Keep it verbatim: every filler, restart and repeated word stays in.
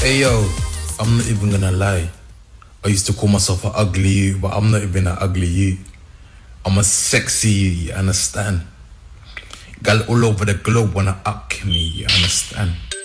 Hey yo, I'm not even gonna lie. I used to call myself an ugly you, but I'm not even an ugly you. I'm a sexy you, you understand? Gal all over the globe wanna up me, you understand?